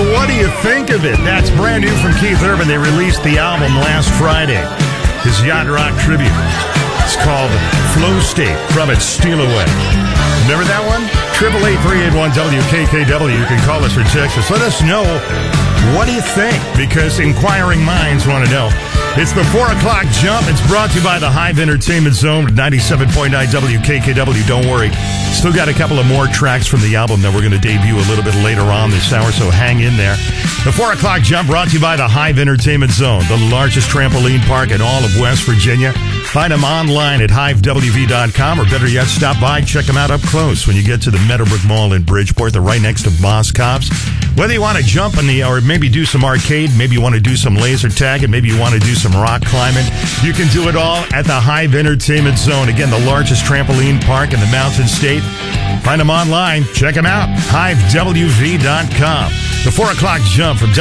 So what do you think of it? That's brand new from Keith Urban. They released the album last Friday. His yacht rock tribute. It's called Flow State from its Steal Away. Remember that one? 888-381-WKKW. You can call us or text us. Let us know, what do you think? Because inquiring minds want to know. It's the 4 o'clock jump. It's brought to you by the Hive Entertainment Zone, 97.9 WKKW. Don't worry. Still got a couple of more tracks from the album that we're going to debut a little bit later on this hour, so hang in there. The 4 o'clock jump brought to you by the Hive Entertainment Zone, the largest trampoline park in all of West Virginia. Find them online at hivewv.com, or better yet, stop by, check them out up close when you get to the Meadowbrook Mall in Bridgeport. They're right next to Boscov's. Whether you want to jump or maybe do some arcade, maybe you want to do some laser tag, and maybe you want to do some rock climbing, you can do it all at the Hive Entertainment Zone. Again, the largest trampoline park in the Mountain State. Find them online. Check them out. hivewv.com. The 4 o'clock jump from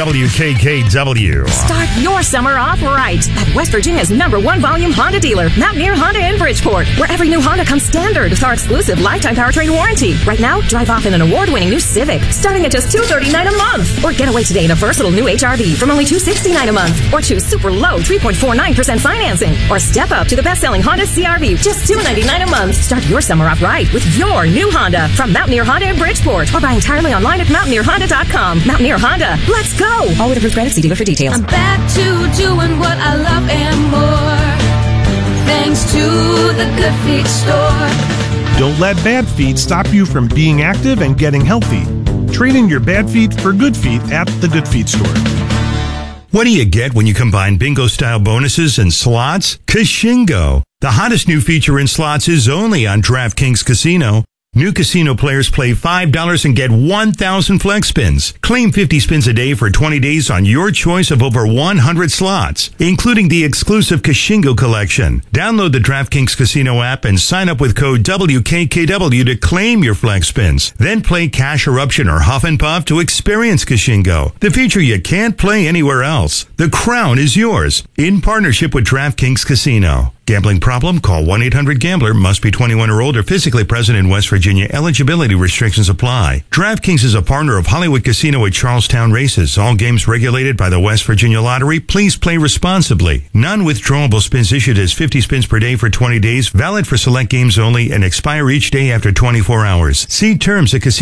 WKKW. Start your summer off right at West Virginia's #1 volume Honda dealer, Mountaineer Honda in Bridgeport, where every new Honda comes standard with our exclusive lifetime powertrain warranty. Right now, drive off in an award-winning new Civic, starting at just $239 a month. Or get away today in a versatile new HRV from only $269 a month. Or choose super low 3.49% financing. Or step up to the best-selling Honda CR-V, just $299 a month. Start your summer off right with your new Honda from Mountaineer Honda in Bridgeport. Or buy entirely online at mountaineerhonda.com. Mountaineer Honda, let's go! All with approved credit. See dealer for details. I'm back to doing what I love and more, thanks to the Good Feet store. Don't let bad feet stop you from being active and getting healthy. Trade in your bad feet for good feet at the Good Feet store. What do you get when you combine bingo-style bonuses and slots? Kashingo. The hottest new feature in slots is only on DraftKings Casino. New casino players play $5 and get 1,000 flex spins. Claim 50 spins a day for 20 days on your choice of over 100 slots, including the exclusive Kashingo collection. Download the DraftKings Casino app and sign up with code WKKW to claim your flex spins. Then play Cash Eruption or Huff and Puff to experience Kashingo, the feature you can't play anywhere else. The crown is yours, in partnership with DraftKings Casino. Gambling problem? Call 1-800-GAMBLER. Must be 21 or older. Physically present in West Virginia. Eligibility restrictions apply. DraftKings is a partner of Hollywood Casino at Charlestown Races. All games regulated by the West Virginia Lottery. Please play responsibly. Non-withdrawable spins issued as 50 spins per day for 20 days. Valid for select games only and expire each day after 24 hours. See terms at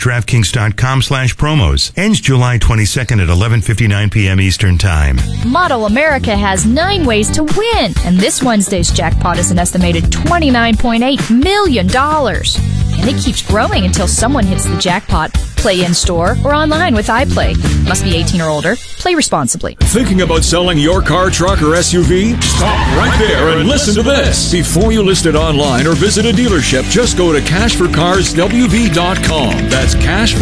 casino.draftkings.com/promos. Ends July 22nd at 11:59 p.m. Eastern Time. Model America has 9 ways to win, and this Wednesday's jackpot is an estimated $29.8 million. And it keeps growing until someone hits the jackpot. Play in-store or online with iPlay. Must be 18 or older. Play responsibly. Thinking about selling your car, truck, or SUV? Stop right there and listen to this. Before you list it online or visit a dealership, just go to cashforcarswv.com. That's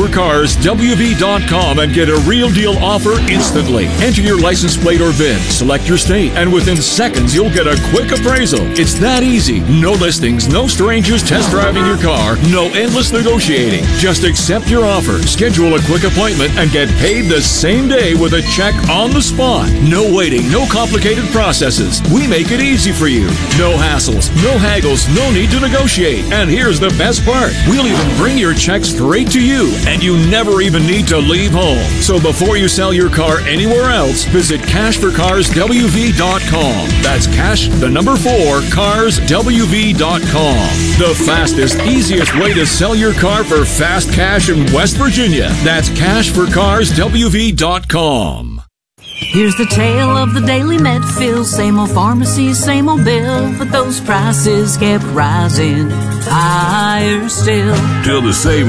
cashforcarswv.com and get a real deal offer instantly. Enter your license plate or VIN, select your state, and within seconds you'll get a quick appraisal. It's that easy. No listings, no strangers test driving your car, no endless negotiating. Just accept your offer. Schedule a quick appointment and get paid the same day with a check on the spot. No waiting, no complicated processes. We make it easy for you. No hassles, no haggles, no need to negotiate. And here's the best part. We'll even bring your check straight to you, and you never even need to leave home. So before you sell your car anywhere else, visit cashforcarswv.com. That's carswv.com. The fastest, easiest way to sell your car for fast cash in West Virginia. That's cashforcarswv.com. Here's the tale of the daily Medfield. Same old pharmacy, same old bill, but those prices kept rising higher still. Till the same